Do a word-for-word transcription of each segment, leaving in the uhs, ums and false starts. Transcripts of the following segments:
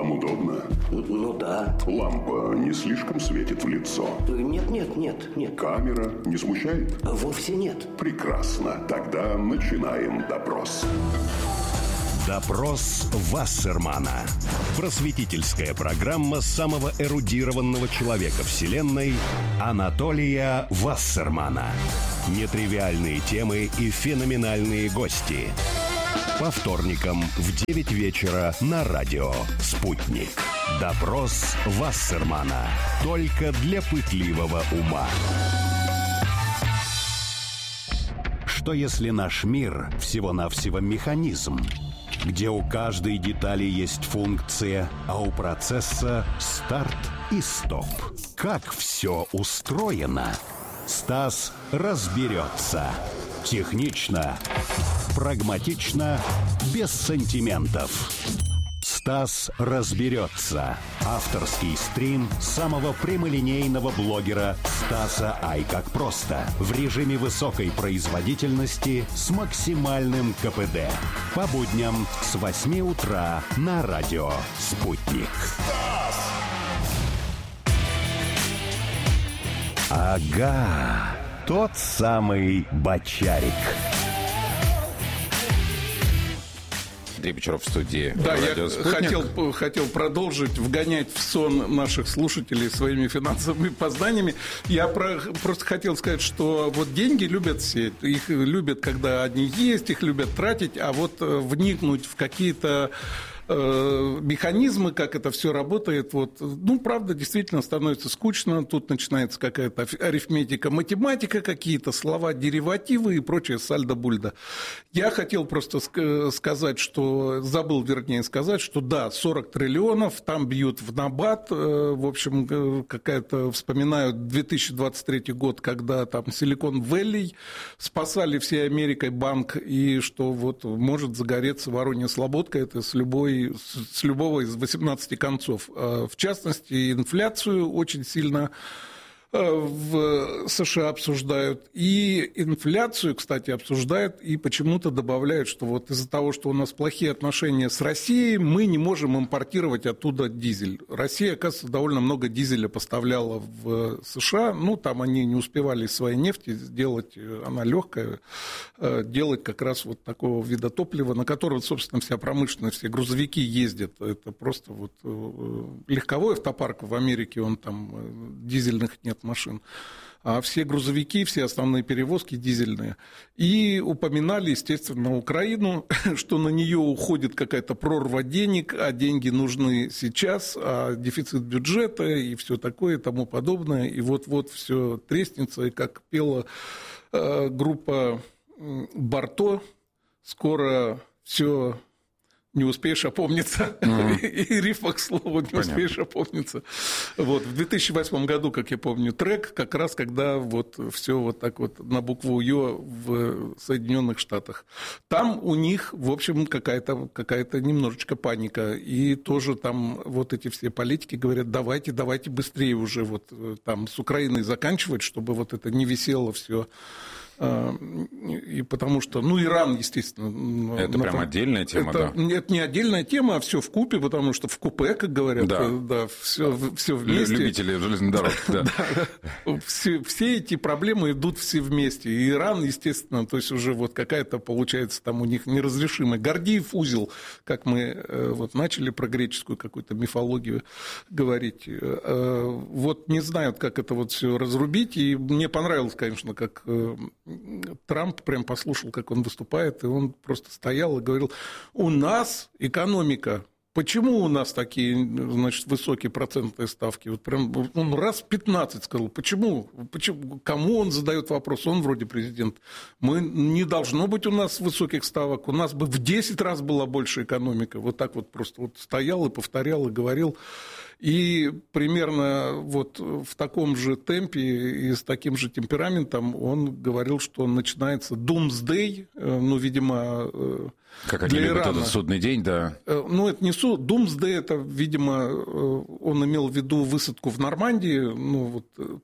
Вам удобно? Ну да. Лампа не слишком светит в лицо? Нет, нет, нет, нет. Камера не смущает? Вовсе нет. Прекрасно. Тогда начинаем допрос. Допрос Вассермана. Просветительская программа самого эрудированного человека Вселенной Анатолия Вассермана. Нетривиальные темы и феноменальные гости. По вторникам в девять вечера на радио «Спутник». Допрос Вассермана. Только для пытливого ума. Что если наш мир всего-навсего механизм, где у каждой детали есть функция, а у процесса старт и стоп? Как все устроено? Стас разберется. Технично, прагматично, без сантиментов. Стас разберется. Авторский стрим самого прямолинейного блогера Стаса Ай как просто. В режиме высокой производительности с максимальным ка пэ дэ. По будням с восьми утра на радио «Спутник». Ага, тот самый Бочарик. Андрей Бочаров в студии. Да, я хотел, хотел продолжить вгонять в сон наших слушателей своими финансовыми познаниями. Я про, просто хотел сказать, что вот деньги любят все. Их любят, когда они есть, их любят тратить, а вот вникнуть в какие-то механизмы, как это все работает, вот, ну, правда, действительно становится скучно, тут начинается какая-то арифметика, математика, какие-то слова, деривативы и прочее сальдо-бульдо. Я хотел просто сказать, что, забыл, вернее, сказать, что да, сорок триллионов, там бьют в набат, в общем, какая-то, вспоминаю две тысячи двадцать третий год, когда там Silicon Valley спасали всей Америкой банк, и что вот может загореться Воронья Слободка, это с любой с любого из восемнадцати концов. В частности, инфляцию очень сильно в США обсуждают. И инфляцию, кстати, обсуждают и почему-то добавляют, что вот из-за того, что у нас плохие отношения с Россией, мы не можем импортировать оттуда дизель. Россия, оказывается, довольно много дизеля поставляла в США. Ну, там они не успевали из своей нефти сделать, она легкая, делать как раз вот такого вида топлива, на которого, собственно, вся промышленность, все грузовики ездят. Это просто вот легковой автопарк в Америке, он там дизельных нет машин, а все грузовики, все основные перевозки дизельные. И упоминали, естественно, Украину, что на нее уходит какая-то прорва денег, а деньги нужны сейчас, а дефицит бюджета и все такое и тому подобное. И вот-вот все треснется, и как пела группа Барто, скоро все... Не успеешь опомниться. Mm-hmm. И рифма, к слову, не Понятно. Успеешь опомниться. Вот. В две тысячи восьмом году, как я помню, трек, как раз когда вот все вот так вот на букву Ё в Соединенных Штатах. Там у них, в общем, какая-то, какая-то немножечко паника. И тоже там вот эти все политики говорят, давайте, давайте быстрее уже вот там с Украиной заканчивать, чтобы вот это не висело все. И потому что, ну, Иран, естественно... Это прям отдельная тема, это, да? Это не отдельная тема, а все вкупе, потому что в купе, как говорят, да, да все, все вместе. Любители железных дорог, да. все, все эти проблемы идут все вместе. И Иран, естественно, то есть уже вот какая-то, получается, там у них неразрешимая. Гордиев узел, как мы вот начали про греческую какую-то мифологию говорить. Вот не знают, как это вот все разрубить. И мне понравилось, конечно, как... Трамп прям послушал, как он выступает, и он просто стоял и говорил, у нас экономика, почему у нас такие, значит, высокие процентные ставки? Вот прям он раз пятнадцать сказал, почему? почему? Кому он задает вопрос? Он вроде президент. Мы, не должно быть у нас высоких ставок, у нас бы в десять раз была больше экономика. Вот так вот просто вот стоял и повторял, и говорил. И примерно вот в таком же темпе и с таким же темпераментом он говорил, что начинается doomsday, ну, видимо, как для они любят Ирана. Этот судный день, да. Ну, это не суд, doomsday, это, видимо, он имел в виду высадку в Нормандии, ну, вот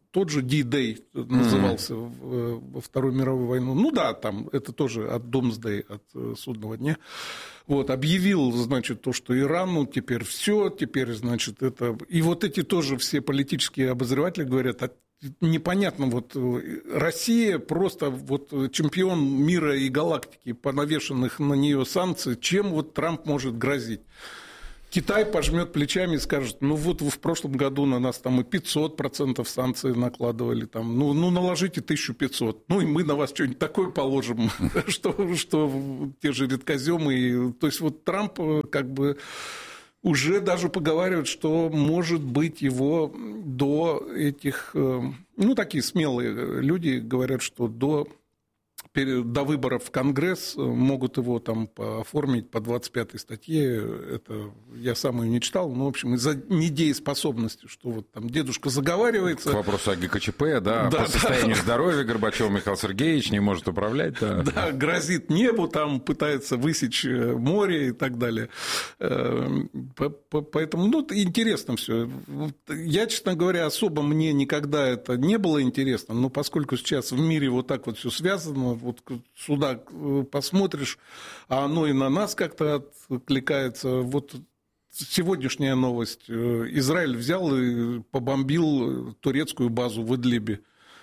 тот же Ди-Дэй назывался mm-hmm. во Вторую мировую войну. Ну да, там это тоже от Домсдэй, от судного дня. Вот, объявил, значит, то, что Ирану теперь все, теперь, значит, это... И вот эти тоже все политические обозреватели говорят, непонятно, вот Россия просто вот чемпион мира и галактики по навешанных на нее санкций, чем вот Трамп может грозить? Китай пожмет плечами и скажет, ну вот вы в прошлом году на нас там и пятьсот процентов санкций накладывали, там, ну, ну наложите тысяча пятьсот, ну и мы на вас что-нибудь такое положим, что, что те же редкоземы. То есть вот Трамп как бы уже даже поговаривают, что может быть его до этих, ну такие смелые люди говорят, что до... до выборов в Конгресс могут его там оформить по двадцать пятой статье. Это я сам ее не читал, но, в общем, из-за недееспособности, что вот там дедушка заговаривается. К вопросу о ГКЧП, да, да по состоянию да. здоровья Горбачев Михаил Сергеевич не может управлять. Да. да, грозит небу, там пытается высечь море и так далее. Поэтому, ну, интересно все. Я, честно говоря, особо мне никогда это не было интересно, но поскольку сейчас в мире вот так вот все связано, вот сюда посмотришь, а оно и на нас как-то откликается. Вот сегодняшняя новость. Израиль взял и побомбил турецкую базу в Идлибе.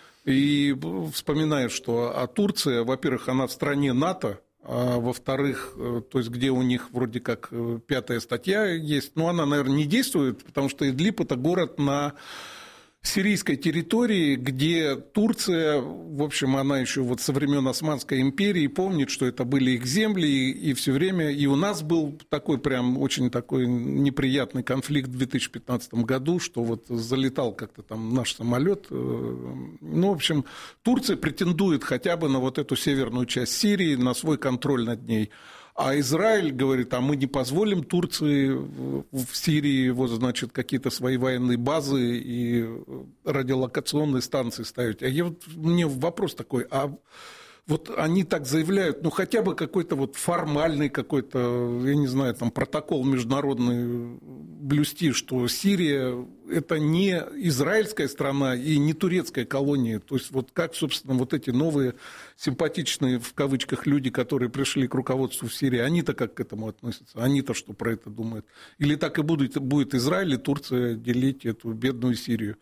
И вспоминаешь, что а Турция, во-первых, она в стране НАТО, а во-вторых, то есть где у них вроде как пятая статья есть, но она, наверное, не действует, потому что Идлиб – это город на сирийской территории, где Турция, в общем, она еще вот со времен Османской империи помнит, что это были их земли, и все время, и у нас был такой прям очень такой неприятный конфликт в две тысячи пятнадцатом году, что вот залетал как-то там наш самолет. Ну, в общем, Турция претендует хотя бы на вот эту северную часть Сирии, на свой контроль над ней. А Израиль говорит, а мы не позволим Турции в Сирии вот, значит, какие-то свои военные базы и радиолокационные станции ставить. А я вот, мне вопрос такой, а вот они так заявляют, ну хотя бы какой-то вот формальный какой-то, я не знаю, там протокол международный блюсти, что Сирия – это не израильская страна и не турецкая колония. То есть вот как, собственно, вот эти новые симпатичные, в кавычках, люди, которые пришли к руководству в Сирии, они-то как к этому относятся? Они-то что про это думают? Или так и будет, будет Израиль и Турция делить эту бедную Сирию?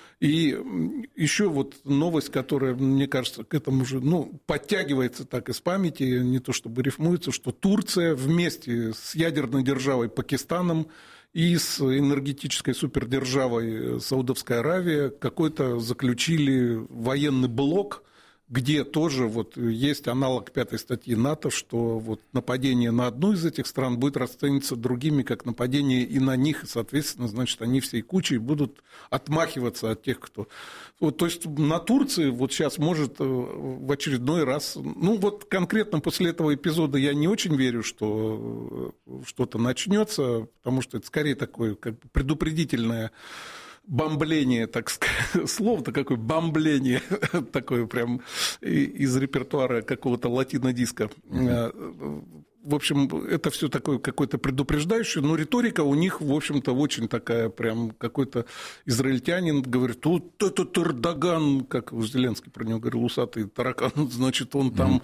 И еще вот новость, которая, мне кажется, к этому же ну, подтягивается так из памяти, не то чтобы рифмуется, что Турция вместе с ядерной державой Пакистаном и с энергетической супердержавой Саудовской Аравии какой-то заключили военный блок, где тоже вот есть аналог пятой статьи НАТО, что вот нападение на одну из этих стран будет расцениваться другими как нападение и на них, и, соответственно, значит, они всей кучей будут отмахиваться от тех, кто... Вот, то есть на Турции вот сейчас может в очередной раз... Ну вот конкретно после этого эпизода я не очень верю, что что-то начнется, потому что это скорее такое как бы предупредительное бомбление, так сказать, слово-то какое, бомбление, такое прям из репертуара какого-то латино-диска. В общем, это все такое какое-то предупреждающее, но риторика у них, в общем-то, очень такая, прям какой-то израильтянин говорит, вот этот Эрдоган, как Зеленский про него говорил, усатый таракан, значит, он там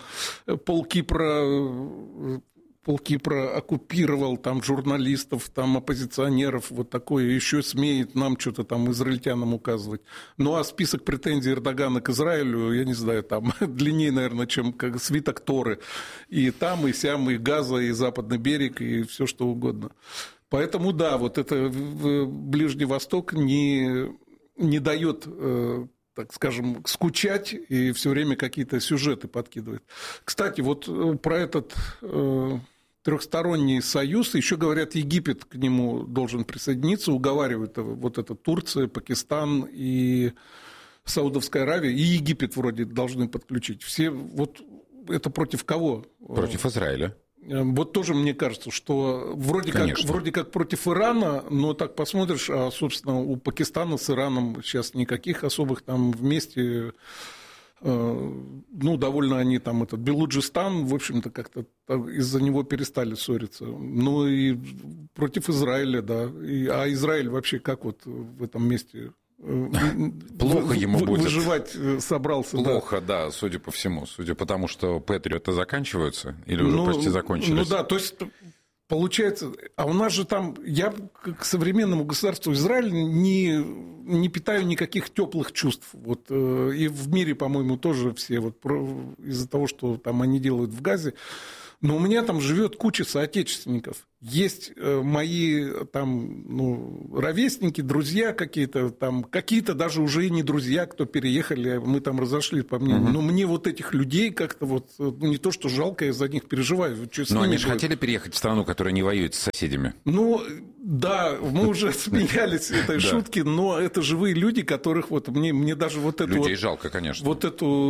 полкипра... Полкипра оккупировал, там журналистов, там оппозиционеров, вот такое, еще смеет нам что-то там израильтянам указывать. Ну, а список претензий Эрдогана к Израилю, я не знаю, там длиннее, наверное, чем как свиток Торы. И там, и сям, и Газа, и Западный берег, и все что угодно. Поэтому, да, вот это Ближний Восток не, не дает... так скажем, скучать и все время какие-то сюжеты подкидывает. Кстати, вот про этот э, трехсторонний союз еще говорят, Египет к нему должен присоединиться, уговаривают вот это Турция, Пакистан и Саудовская Аравия, и Египет вроде должны подключить. Все вот это против кого? Против Израиля. Вот тоже мне кажется, что вроде как, вроде как против Ирана, но так посмотришь, а, собственно, у Пакистана с Ираном сейчас никаких особых там вместе, э, ну, довольно они там, этот Белуджистан, в общем-то, как-то из-за него перестали ссориться. Ну, и против Израиля, да. И, а Израиль вообще как вот в этом месте Плохо ему вы, будет. Выживать собрался. Плохо, да. да, судя по всему. Судя по тому, что Патриоты заканчиваются или уже ну, почти закончились. Ну да, то есть получается... А у нас же там... Я к современному государству Израиль не, не питаю никаких теплых чувств. Вот, и в мире, по-моему, тоже все вот из-за того, что там они делают в Газе. Но у меня там живет куча соотечественников. Есть мои там, ну, ровесники, друзья какие-то, там, какие-то даже уже и не друзья, кто переехали, мы там разошлись, по мнению. Uh-huh. Но мне вот этих людей как-то вот, ну, не то, что жалко, я за них переживаю. Но они же будет? Хотели переехать в страну, которая не воюет с соседями. Ну, да, мы уже смеялись этой шутки, но это живые люди, которых вот мне, мне даже вот эту... Людей жалко, конечно. Вот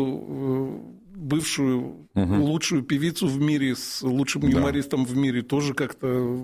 эту... бывшую угу. лучшую певицу в мире с лучшим юмористом да. в мире тоже как-то,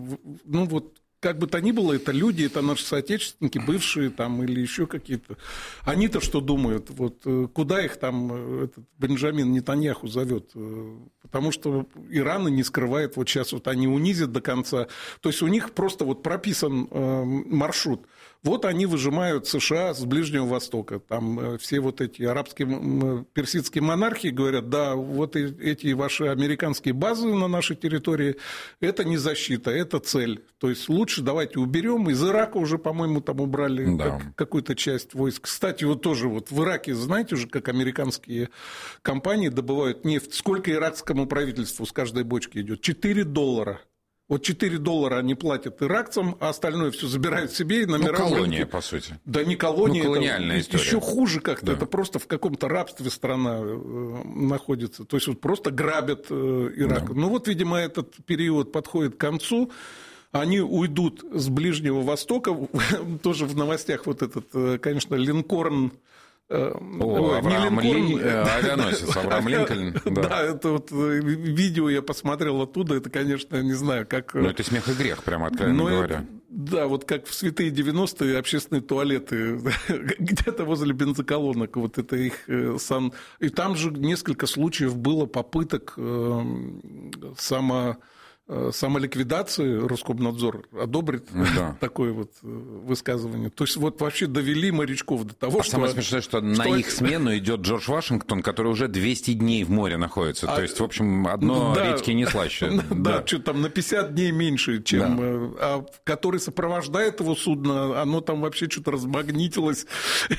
ну вот, как бы то ни было, это люди, это наши соотечественники, бывшие там или еще какие-то. Они-то что думают? Вот куда их там этот Бенджамин Нетаньяху зовет? Потому что Иран не скрывает, вот сейчас вот они унизят до конца. То есть у них просто вот прописан маршрут. Вот они выжимают США с Ближнего Востока. Там все вот эти арабские, персидские монархии говорят, да, вот эти ваши американские базы на нашей территории, это не защита, это цель. То есть лучше давайте уберем. Из Ирака уже, по-моему, там убрали да. как, какую-то часть войск. Кстати, вот тоже вот в Ираке, знаете уже, как американские компании добывают нефть. Сколько иракскому правительству с каждой бочки идет? четыре доллара. Вот четыре доллара они платят иракцам, а остальное все забирают себе и на мировом рынке. Ну, колония, по сути. Да не колония, ну, колониальная это история. Еще хуже как-то, да. это просто в каком-то рабстве страна э, находится. То есть вот просто грабят э, Ирак. Да. Ну вот, видимо, этот период подходит к концу. Они уйдут с Ближнего Востока. Тоже в новостях вот этот, конечно, Линкольн. О, Ой, Авраам Линкольн, Ли... авианосец Авраам Линкольн. Да. да, это вот видео я посмотрел оттуда, это, конечно, не знаю, как... Ну, это смех и грех, прямо откровенно Но говоря. Это, да, вот как в святые девяностые общественные туалеты где-то возле бензоколонок, вот это их сан... И там же несколько случаев было попыток само... самоликвидации, Роскомнадзор одобрит да. такое вот высказывание. То есть вот вообще довели морячков до того, а что... самое смешное, что, что на их смену идет Джордж Вашингтон, который уже двести дней в море находится. А... То есть, в общем, одно да, редьки не слаще. Да, да, что там на пятьдесят дней меньше, чем... Да. А который сопровождает его судно, оно там вообще что-то размагнитилось,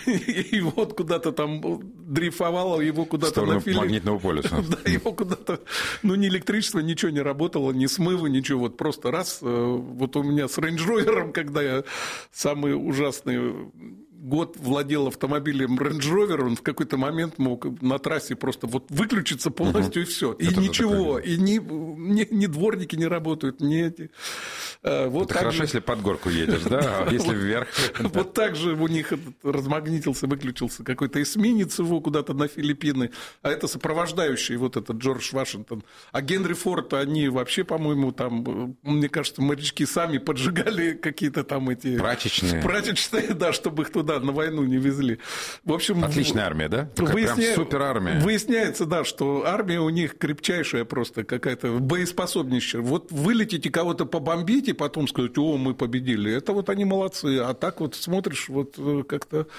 и вот куда-то там дрейфовало, его куда-то... В сторону магнитного полюса. Да, его куда-то... Ну, ни электричество, ничего не работало, ни смывы, ничего, вот просто раз, вот у меня с Range Rover, когда я самый ужасный год владел автомобилем Range Rover, он в какой-то момент мог на трассе просто вот выключиться полностью, угу. и все. И это ничего, и ни, ни, ни дворники не работают, ни эти... Вот это хорошо, же... если под горку едешь, да, а если вверх... Вот так же у них размагнитился, выключился какой-то эсминец его куда-то на Филиппины, а это сопровождающий вот этот Джордж Вашингтон. А Генри Форд, они вообще, по-моему, там, мне кажется, морячки сами поджигали какие-то там эти... Прачечные. Прачечные, да, чтобы их туда на войну не везли. В общем... Отличная армия, да? Такая выясня... прям суперармия. Выясняется, да, что армия у них крепчайшая просто какая-то, боеспособнейшая. Вот вылетите кого-то побомбить и потом сказать, о, мы победили. Это вот они молодцы. А так вот смотришь, вот как-то...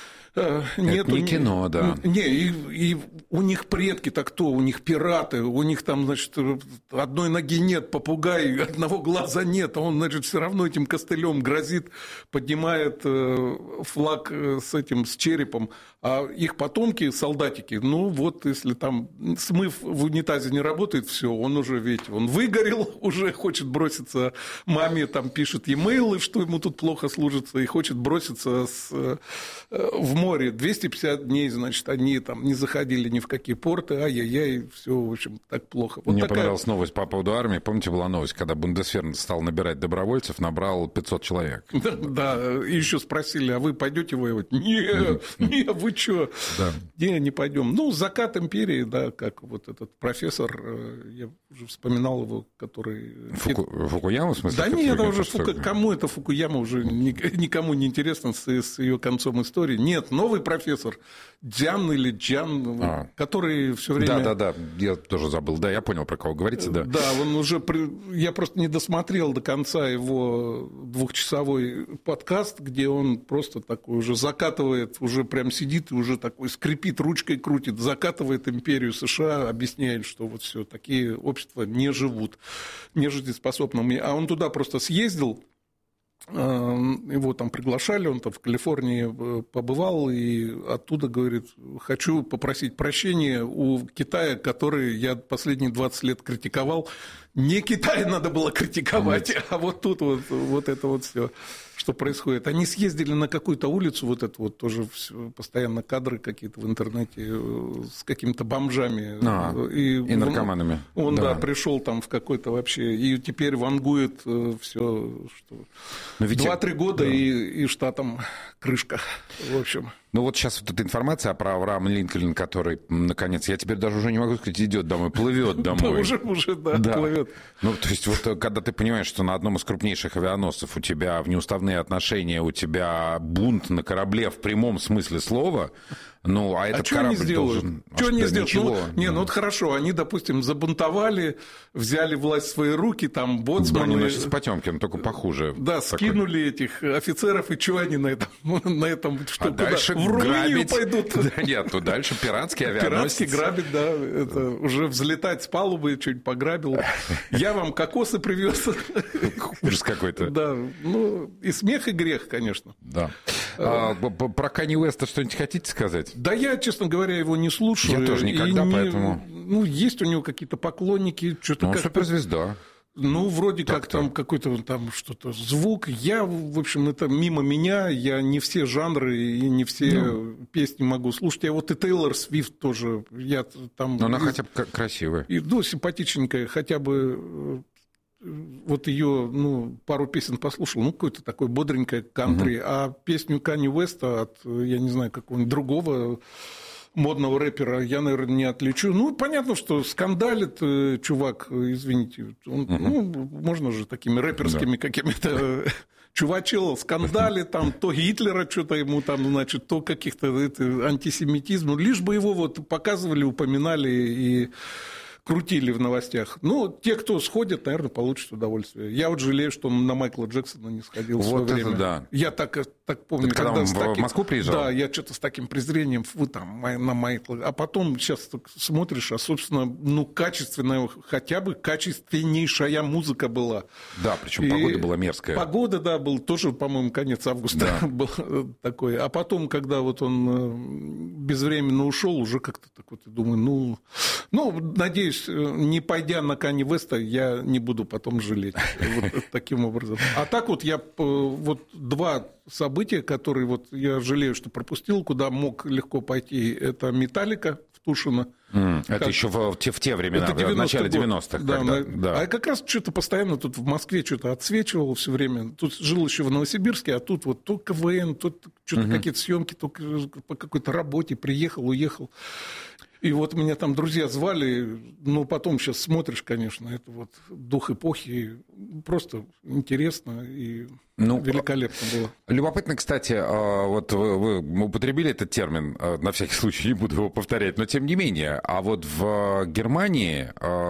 Нету, это не кино, да. Не, и, и у них предки-то кто? У них пираты, у них там, значит, одной ноги нет, попугай, одного глаза нет, а он, значит, все равно этим костылем грозит, поднимает флаг с этим, с черепом. А их потомки, солдатики, ну вот, если там смыв в унитазе не работает, все, он уже, ведь он выгорел, уже хочет броситься маме, там пишет e-mail, что ему тут плохо служится, и хочет броситься с, в море. двести пятьдесят дней, значит, они там не заходили ни в какие порты, ай-яй-яй, все, в общем, так плохо. Вот Мне такая... понравилась новость по поводу армии. Помните, была новость, когда Бундесвер стал набирать добровольцев, набрал пятьсот человек. Да, да, и еще спросили, а вы пойдете воевать? Нет, нет, вы что? Да. Не, не пойдем. Ну, закат империи, да, как вот этот профессор, я уже вспоминал его, который... Фуку... Фукуяма, в смысле? Да нет, это уже Фуку... кому это Фукуяма уже никому не интересно с, с ее концом истории. Нет, нет, новый профессор Дзян или Джан, а. который все время... Да-да-да, я тоже забыл. Да, я понял, про кого говорите, да. Да, он уже... Я просто не досмотрел до конца его двухчасовой подкаст, где он просто такой уже закатывает, уже прям сидит и уже такой скрипит, ручкой крутит, закатывает империю США, объясняет, что вот все, такие общества не живут, не жизнеспособны. А он туда просто съездил, его там приглашали, он там в Калифорнии побывал, и оттуда, говорит, хочу попросить прощения у Китая, который я последние двадцать лет критиковал. Не Китай надо было критиковать, а вот тут вот, вот это вот все, что происходит. Они съездили на какую-то улицу, вот это вот тоже постоянно кадры какие-то в интернете с какими-то бомжами. А, и, и наркоманами. Он, он да. да, пришел там в какой-то вообще, и теперь вангует все, что два-три года, да. и, и штатам крышка, в общем. Ну вот сейчас вот эта информация про Авраама Линкольна, который, наконец, я теперь даже уже не могу сказать, идет домой, плывет домой. Уже, уже, да, плывет. Ну, то есть, вот когда ты понимаешь, что на одном из крупнейших авианосцев у тебя внеуставные отношения, у тебя бунт на корабле в прямом смысле слова, ну, а этот а корабль что должен... Что они сделают? Ну, не, ну, вот хорошо, они, допустим, забунтовали, взяли власть в свои руки, там, боцманы... Броненосец Потёмкин, только похуже. Да, такой. Скинули этих офицеров, и что они на этом... На этом что, а куда? Дальше в Румынию пойдут? Да, нет, то дальше пиратский авианосец. Пиратский грабить, да, это уже взлетать с палубы, что-нибудь пограбил. Я вам кокосы привез. Ужас какой-то. Да, ну, и смех, и грех, конечно. Да. А, про Канье Уэста что-нибудь хотите сказать? Да я, честно говоря, его не слушаю. Я тоже никогда, не, поэтому... Ну, есть у него какие-то поклонники. Что-то ну, как суперзвезда. Ну, вроде так как там какой-то там что-то звук. Я, в общем, это мимо меня. Я не все жанры и не все ну. песни могу слушать. Я вот и Тейлор Свифт тоже. Я там... Но она и, хотя бы красивая. И, ну, симпатичненькая. Хотя бы... Вот ее, ну, пару песен послушал, ну, какой-то такой бодренькой кантри, угу. а песню Канье Уэста от, я не знаю, какого-нибудь другого модного рэпера я, наверное, не отличу. Ну, понятно, что скандалит чувак, извините, он, угу. ну, можно же такими рэперскими да. какими-то... Чувачил, скандали, там, то Гитлера что-то ему там, значит, то каких-то это, антисемитизм, лишь бы его вот показывали, упоминали и... крутили в новостях. Ну, те, кто сходят, наверное, получат удовольствие. Я вот жалею, что на Майкла Джексона не сходил вот в свое время. Да. Я так, так помню, это когда, когда он в таким, Москву приезжал? Да, я что-то с таким презрением фу, там, на Майкла. А потом сейчас смотришь, а, собственно, ну, качественная, хотя бы качественнейшая музыка была. Да, причем и погода была мерзкая. Погода, да, был тоже, по-моему, конец августа да. был такой. А потом, когда вот он безвременно ушел, уже как-то так вот, я думаю, ну, ну, надеюсь, не пойдя на Канье Уэста, я не буду потом жалеть. Вот таким образом. А так вот я вот два события, которые вот я жалею, что пропустил, куда мог легко пойти, это «Металлика» в Тушино. Mm, это еще в, в, те, в те времена, в начале девяностых. Да, когда, на, да. А как раз что-то постоянно тут в Москве что-то отсвечивало все время. Тут жил еще в Новосибирске, а тут вот то КВН, то что-то mm-hmm. какие-то съемки, то по какой-то работе приехал, уехал. И вот меня там друзья звали, но потом сейчас смотришь, конечно, это вот дух эпохи, просто интересно и ну, великолепно было. Любопытно, кстати, вот вы, вы употребили этот термин, на всякий случай не буду его повторять, но тем не менее, а вот в Германии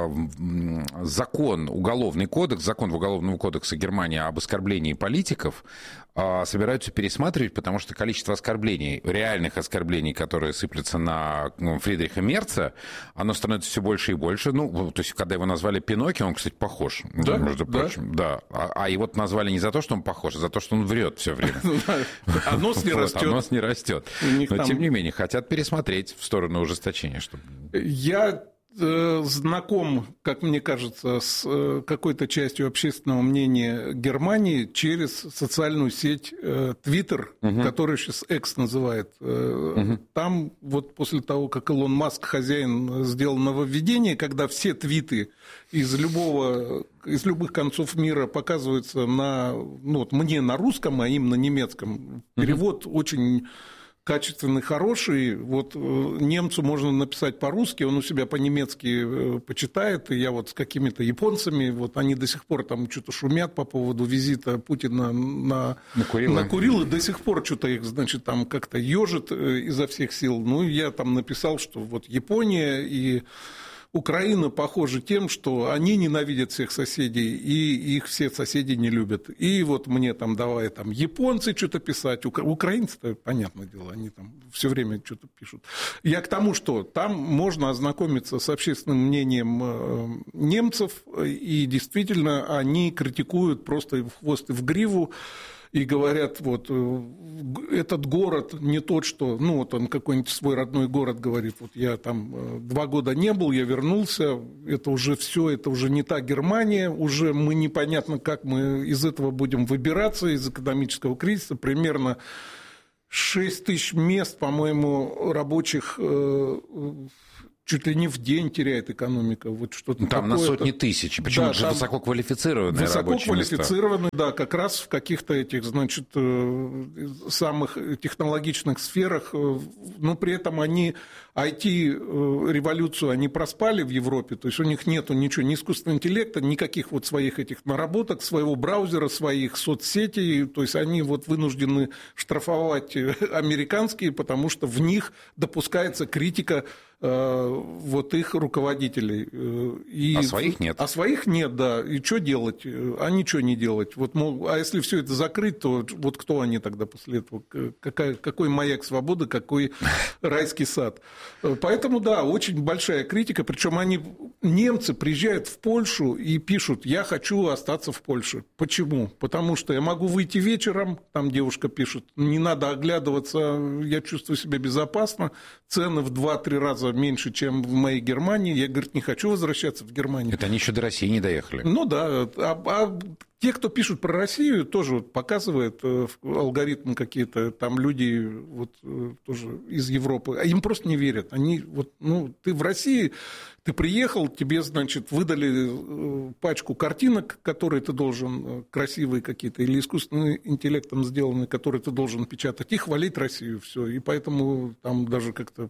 закон, уголовный кодекс, закон в Уголовного кодекса Германии об оскорблении политиков собираются пересматривать, потому что количество оскорблений, реальных оскорблений, которые сыплются на Фридриха Мерца, оно становится все больше и больше. Ну, то есть, когда его назвали Пиноккио, он, кстати, похож, да? между прочим. Да. Да. А, а его назвали не за то, что он похож, а за то, что он врет все время. А нос не растет. А нос не растет. Но, тем не менее, хотят пересмотреть в сторону ужесточения. Я знаком, как мне кажется, с какой-то частью общественного мнения Германии через социальную сеть Twitter, угу. которую сейчас X называет. Угу. Там вот после того, как Илон Маск, хозяин, сделал нововведение, когда все твиты из любого, из любых концов мира показываются на, ну, вот мне на русском, а им на немецком. Перевод угу. очень... качественный, хороший. Вот немцу можно написать по-русски, он у себя по-немецки почитает, и я вот с какими-то японцами, вот они до сих пор там что-то шумят по поводу визита Путина на, на Курилы. на Курилы, до сих пор что-то их, значит, там как-то ежит изо всех сил. Ну, я там написал, что вот Япония и Украина похожи тем, что они ненавидят всех соседей, и их все соседи не любят. И вот мне там давай там японцы что-то писать, украинцы-то, понятное дело, они там все время что-то пишут. Я к тому, что там можно ознакомиться с общественным мнением немцев, и действительно они критикуют просто и в хвост, и в гриву, и говорят, вот, этот город не тот, что, ну, вот он какой-нибудь свой родной город говорит, вот я там два года не был, я вернулся, это уже все, это уже не та Германия, уже мы непонятно, как мы из этого будем выбираться, из экономического кризиса, примерно шесть тысяч мест, по-моему, рабочих чуть ли не в день теряет экономика. Вот что-то там на сотни тысяч. Почему? Да, это же высококвалифицированные рабочие места. Высококвалифицированные, да, как раз в каких-то этих, значит, самых технологичных сферах, но при этом они ай ти-революцию они проспали в Европе, то есть у них нету ничего, ни искусственного интеллекта, никаких вот своих этих наработок, своего браузера, своих соцсетей, то есть они вот вынуждены штрафовать американские, потому что в них допускается критика вот их руководителей. И, а своих нет. А своих нет, да. И что делать? А ничего не делать. Вот, мол, а если все это закрыть, то вот кто они тогда после этого? Какая, какой маяк свободы, какой райский сад? Поэтому, да, очень большая критика. Причем они, немцы, приезжают в Польшу и пишут: я хочу остаться в Польше. Почему? Потому что я могу выйти вечером, там девушка пишет, не надо оглядываться, я чувствую себя безопасно, цены в два-три раза меньше, чем в моей Германии. Я, говорит, не хочу возвращаться в Германию. Это они еще до России не доехали. Ну да. А, а те, кто пишут про Россию, тоже показывает алгоритмы какие-то, там люди вот, тоже из Европы, а им просто не верят. Они вот, ну, ты в России, ты приехал, тебе, значит, выдали пачку картинок, которые ты должен, красивые какие-то, или искусственным интеллектом сделанные, которые ты должен печатать, и хвалить Россию, все. И поэтому там даже как-то,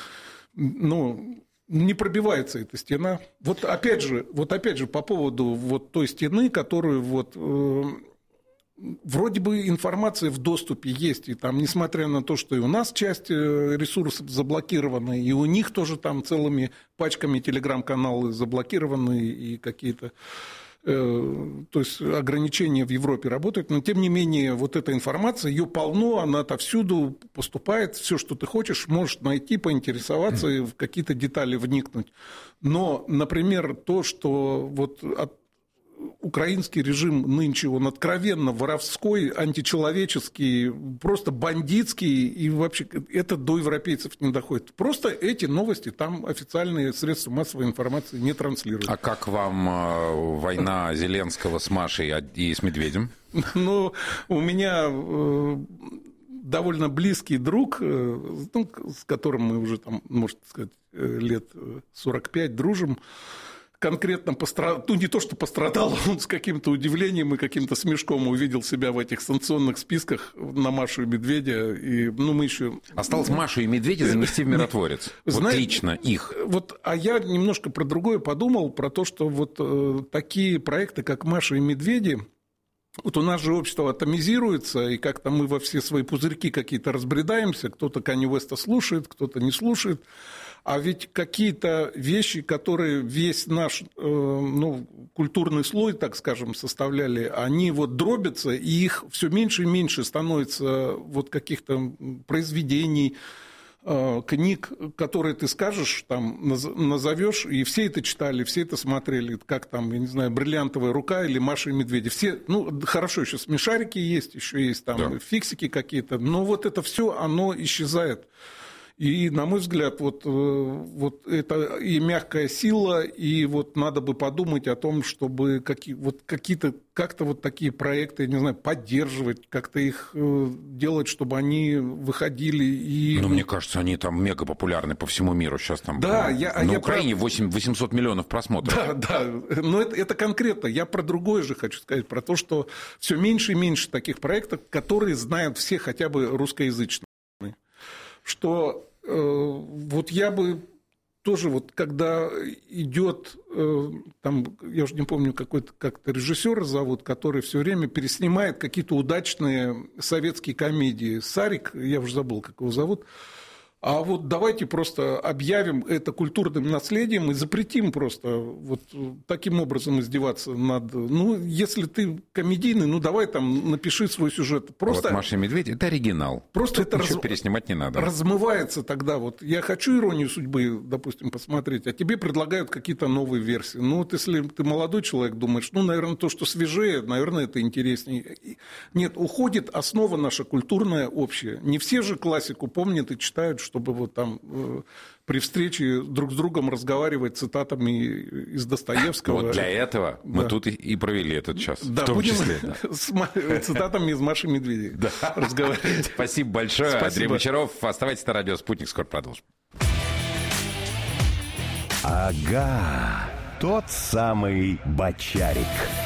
ну, не пробивается эта стена. Вот опять же, вот опять же по поводу вот той стены, которую вот э, вроде бы информация в доступе есть, и там, несмотря на то, что и у нас часть ресурсов заблокирована, и у них тоже там целыми пачками телеграм-каналы заблокированы, и какие-то... То есть ограничения в Европе работают, но тем не менее вот эта информация, ее полно, она отовсюду поступает, все, что ты хочешь, можешь найти, поинтересоваться и в какие-то детали вникнуть. Но, например, то, что вот от украинский режим нынче, он откровенно воровской, античеловеческий, просто бандитский, и вообще это до европейцев не доходит. Просто эти новости там официальные средства массовой информации не транслируют. А как вам война Зеленского с Машей и с Медведем? Ну, у меня довольно близкий друг, ну, с которым мы уже, там, можно сказать, лет сорок пять дружим, конкретно пострадал, ну не то, что пострадал, он с каким-то удивлением и каким-то смешком увидел себя в этих санкционных списках на Машу и Медведя. И, ну, мы еще... Осталось Машу и Медведя занести в миротворец. Вот Знаете, лично их. Вот, а я немножко про другое подумал, про то, что вот э, такие проекты, как Маша и Медведи, вот у нас же общество атомизируется, и как-то мы во все свои пузырьки какие-то разбредаемся, кто-то Канье Уэста слушает, кто-то не слушает. А ведь какие-то вещи, которые весь наш э, ну, культурный слой, так скажем, составляли, они вот дробятся, и их все меньше и меньше становится вот каких-то произведений, э, книг, которые ты скажешь, там, назовешь, и все это читали, все это смотрели, как там, я не знаю, «Бриллиантовая рука» или «Маша и Медведи». Все, ну, хорошо, еще смешарики есть, еще есть там да. фиксики какие-то, но вот это все, оно исчезает. И, на мой взгляд, вот, вот это и мягкая сила, и вот надо бы подумать о том, чтобы какие, вот какие-то, как-то вот такие проекты, я не знаю, поддерживать, как-то их делать, чтобы они выходили. И... Ну, мне кажется, они там мега популярны по всему миру. Сейчас там да, я, на я Украине про... восемьсот миллионов просмотров. Да, да, но это, это конкретно. Я про другое же хочу сказать, про то, что все меньше и меньше таких проектов, которые знают все хотя бы русскоязычные. что э, вот я бы тоже вот, когда идет, э, там, я уже не помню, какой-то как-то режиссера зовут, который все время переснимает какие-то удачные советские комедии. Сарик, я уже забыл, как его зовут. А вот давайте просто объявим это культурным наследием и запретим просто вот таким образом издеваться над... Ну, если ты комедийный, ну, давай там напиши свой сюжет. Просто... Вот «Маша и медведь» — это оригинал. Просто Тут это ничего раз... переснимать не надо. Размывается тогда. Вот я хочу «Иронию судьбы», допустим, посмотреть, а тебе предлагают какие-то новые версии. Ну, вот если ты молодой человек, думаешь, ну, наверное, то, что свежее, наверное, это интереснее. Нет, уходит основа наша культурная общая. Не все же классику помнят и читают, чтобы вот там э, при встрече друг с другом разговаривать цитатами из Достоевского. Вот для этого да. мы тут и провели этот час. Да, в том будем числе. Да. с цитатами из Маши и Медведей да. разговаривать. Спасибо большое, Спасибо. Андрей Бочаров. Оставайтесь на радио «Спутник», скоро продолжим. Ага, тот самый Бочарик.